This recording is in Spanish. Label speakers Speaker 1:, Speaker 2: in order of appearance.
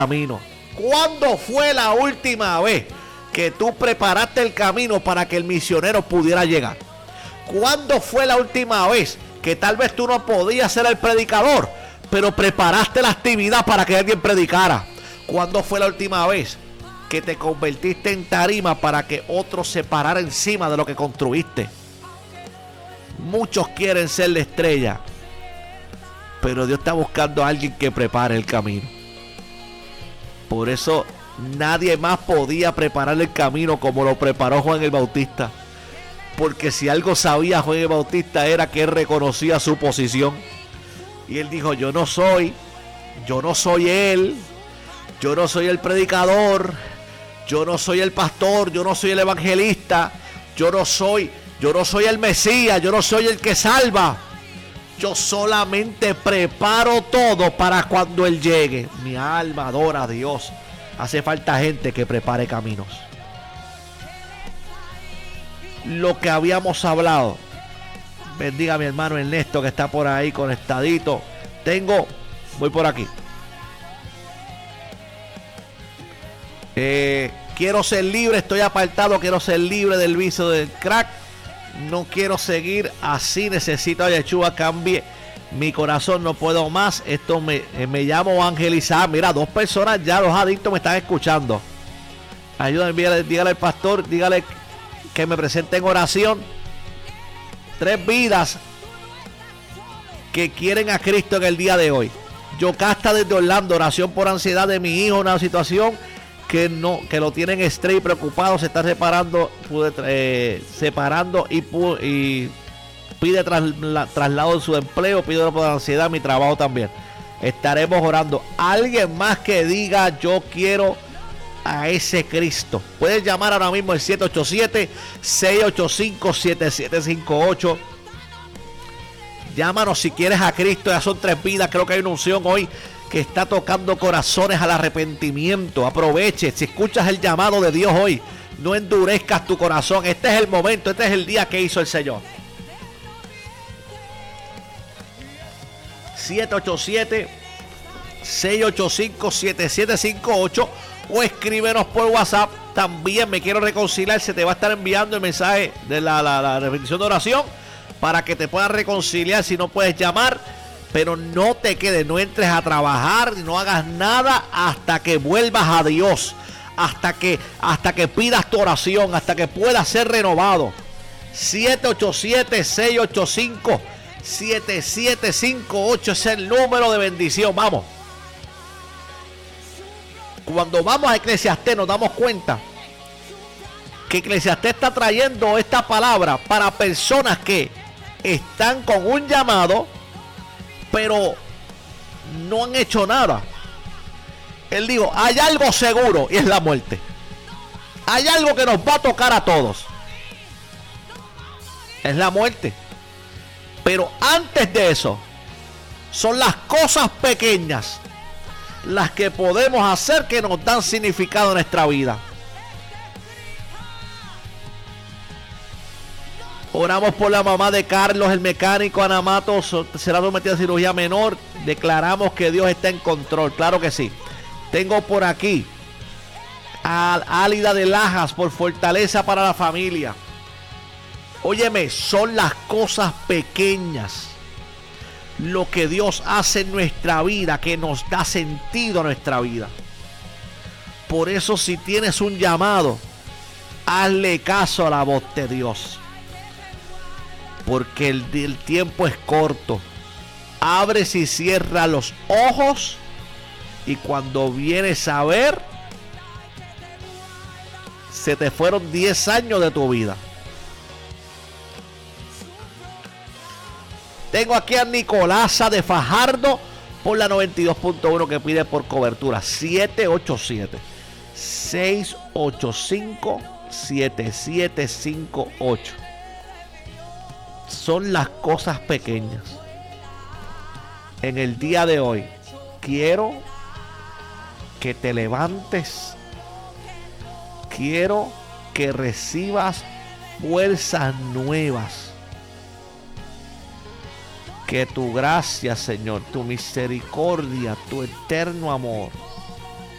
Speaker 1: camino. ¿Cuándo fue la última vez que tú preparaste el camino para que el misionero pudiera llegar? ¿Cuándo fue la última vez que tal vez tú no podías ser el predicador, pero preparaste la actividad para que alguien predicara? ¿Cuándo fue la última vez que te convertiste en tarima para que otro se parara encima de lo que construiste? Muchos quieren ser la estrella, pero Dios está buscando a alguien que prepare el camino. Por eso nadie más podía preparar el camino como lo preparó Juan el Bautista. Porque si algo sabía Juan el Bautista era que él reconocía su posición. Y él dijo, yo no soy él, yo no soy el predicador, yo no soy el pastor, yo no soy el evangelista, yo no soy el Mesías, yo no soy el que salva. Yo solamente preparo todo para cuando Él llegue. Mi alma adora a Dios. Hace falta gente que prepare caminos. Lo que habíamos hablado. Bendiga a mi hermano Ernesto que está por ahí conectadito. Voy por aquí. Quiero ser libre, estoy apartado, quiero ser libre del vicio del crack. No quiero seguir así, necesito a Yeshua, cambie mi corazón, no puedo más. Me llamo Ángel Isaac. Mira, 2 personas ya, los adictos me están escuchando. Ayúdenme, dígale al pastor, dígale que me presente en oración. 3 vidas que quieren a Cristo en el día de hoy. Yocasta desde Orlando, oración por ansiedad de mi hijo, una situación que lo tienen estrés y preocupado, se está separando y pide traslado en su empleo, pide por ansiedad, mi trabajo también. Estaremos orando. Alguien más que diga yo quiero a ese Cristo. Puedes llamar ahora mismo el 787-685-7758. Llámanos si quieres a Cristo. Ya son 3 vidas. Creo que hay una unción hoy que está tocando corazones al arrepentimiento. Aproveche, si escuchas el llamado de Dios hoy, no endurezcas tu corazón. Este es el momento, este es el día que hizo el Señor. 787-685-7758 o escríbenos por WhatsApp. También me quiero reconciliar, se te va a estar enviando el mensaje de la repetición de oración para que te puedas reconciliar si no puedes llamar. Pero no te quedes, no entres a trabajar, no hagas nada hasta que vuelvas a Dios, hasta que pidas tu oración, hasta que puedas ser renovado. 787-685-7758 es el número de bendición. Vamos. Cuando vamos a Eclesiastés nos damos cuenta que Eclesiastés está trayendo esta palabra para personas que están con un llamado, pero no han hecho nada. Él dijo, hay algo seguro y es la muerte. Hay algo que nos va a tocar a todos. Es la muerte. Pero antes de eso, son las cosas pequeñas las que podemos hacer que nos dan significado en nuestra vida. Oramos por la mamá de Carlos, el mecánico Anamato, será sometida a cirugía menor. Declaramos que Dios está en control, claro que sí. Tengo por aquí a Álida de Lajas por fortaleza para la familia. Óyeme, son las cosas pequeñas lo que Dios hace en nuestra vida, que nos da sentido a nuestra vida. Por eso, si tienes un llamado, hazle caso a la voz de Dios. Porque el tiempo es corto. Abres y cierras los ojos y cuando vienes a ver, se te fueron 10 años de tu vida. Tengo aquí a Nicolasa de Fajardo por la 92.1 que pide por cobertura. 787-685-7758. Son las cosas pequeñas. En el día de hoy quiero que te levantes. Quiero que recibas fuerzas nuevas. Que tu gracia, Señor, tu misericordia, tu eterno amor